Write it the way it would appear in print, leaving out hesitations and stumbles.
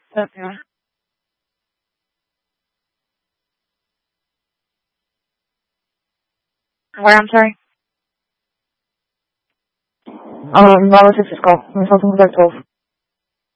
Okay. Where, I'm sorry? Mała Francisco. My są tu